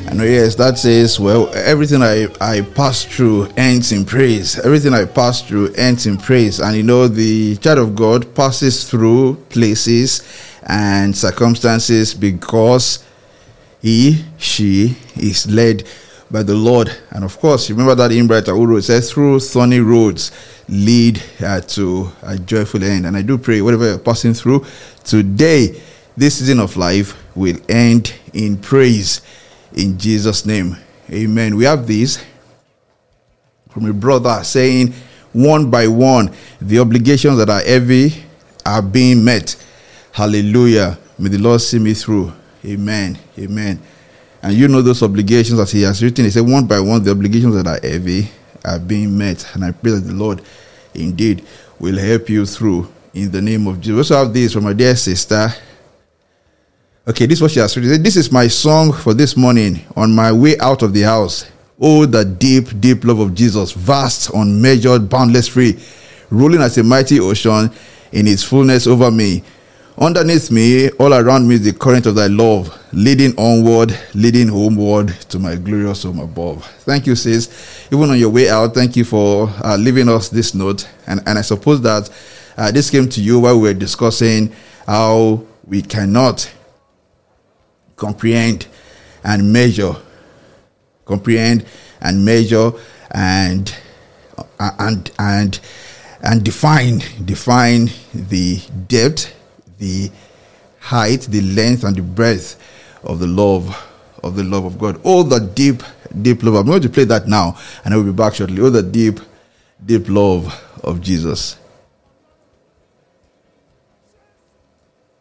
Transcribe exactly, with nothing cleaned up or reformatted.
And yes, that says, well, everything I, I pass through ends in praise. Everything I pass through ends in praise. And you know, the child of God passes through places and circumstances because he, she is led by the Lord. And of course, remember that hymn writer who wrote, says, through thorny roads lead uh, to a joyful end. And I do pray whatever you're passing through today, this season of life will end in praise. In Jesus' name, amen. We have this from a brother saying, one by one, the obligations that are heavy are being met. Hallelujah. May the Lord see me through. Amen. Amen. And you know those obligations as he has written. He said, one by one, the obligations that are heavy are being met. And I pray that the Lord indeed will help you through in the name of Jesus. We also have this from my dear sister. Okay, this is what she has written. This is my song for this morning on my way out of the house. Oh, the deep, deep love of Jesus, vast, unmeasured, boundless, free, rolling as a mighty ocean in its fullness over me. Underneath me, all around me is the current of thy love, leading onward, leading homeward to my glorious home above. Thank you, sis. Even on your way out, thank you for uh, leaving us this note. And, and I suppose that uh, this came to you while we were discussing how we cannot comprehend and measure, comprehend and measure and and and and define define the depth, the height, the length, and the breadth of the love of the love of God. Oh, the deep, deep love. I'm going to play that now, and I will be back shortly. Oh, the deep, deep love of Jesus.